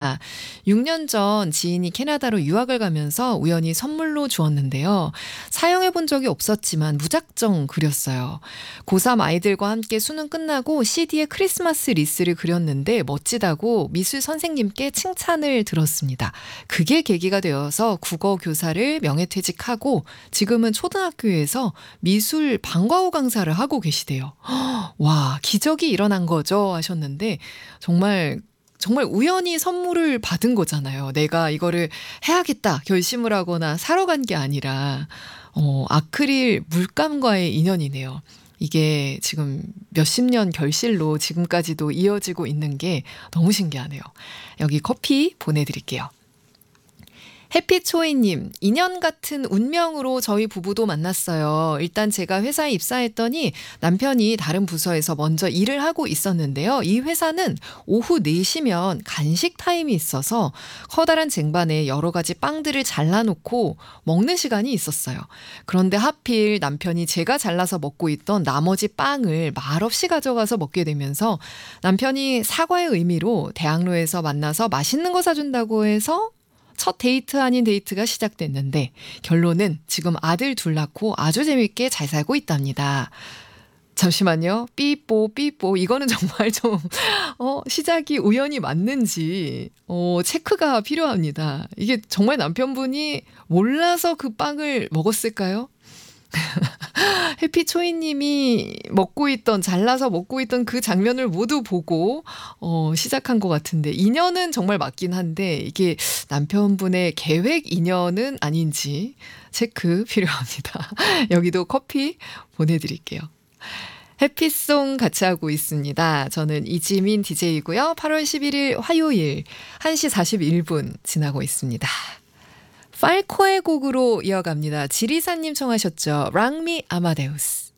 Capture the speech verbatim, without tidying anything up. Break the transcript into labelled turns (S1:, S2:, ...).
S1: 있습니다. 육 년 전 지인이 캐나다로 유학을 가면서 우연히 선물로 주었는데요. 사용해 본 적이 없었지만 무작정 그렸어요. 고삼 아이들과 함께 수능 끝나고 씨디에 크리스마스 리스를 그렸는데 멋지다고 미술 선생님께 칭찬을 들었습니다. 그게 계기가 되어서 국어 교사를 명예퇴직하고 지금은 초등학교에서 미술 방과후 강사를 하고 계시대요. 와, 기적이 일어난 거죠 하셨는데 정말 정말 우연히 선물을 받은 거잖아요. 내가 이거를 해야겠다 결심을 하거나 사러 간 게 아니라 어, 아크릴 물감과의 인연이네요. 이게 지금 몇십 년 결실로 지금까지도 이어지고 있는 게 너무 신기하네요. 여기 커피 보내드릴게요. 해피초이님, 인연 같은 운명으로 저희 부부도 만났어요. 일단 제가 회사에 입사했더니 남편이 다른 부서에서 먼저 일을 하고 있었는데요. 이 회사는 오후 네 시면 간식 타임이 있어서 커다란 쟁반에 여러 가지 빵들을 잘라놓고 먹는 시간이 있었어요. 그런데 하필 남편이 제가 잘라서 먹고 있던 나머지 빵을 말없이 가져가서 먹게 되면서 남편이 사과의 의미로 대학로에서 만나서 맛있는 거 사준다고 해서 첫 데이트 아닌 데이트가 시작됐는데 결론은 지금 아들 둘 낳고 아주 재밌게 잘 살고 있답니다. 잠시만요. 삐뽀 삐뽀 이거는 정말 좀 어, 시작이 우연히 맞는지 어, 체크가 필요합니다. 이게 정말 남편분이 몰라서 그 빵을 먹었을까요? 해피초이님이 먹고 있던 잘라서 먹고 있던 그 장면을 모두 보고 어, 시작한 것 같은데 인연은 정말 맞긴 한데 이게 남편분의 계획 인연은 아닌지 체크 필요합니다. 여기도 커피 보내드릴게요. 해피송 같이 하고 있습니다. 저는 이지민 디제이고요. 팔월 십일일 화요일 한 시 사십일 분 지나고 있습니다. 팔코의 곡으로 이어갑니다. 지리사님 청하셨죠. 랑미 아마데우스.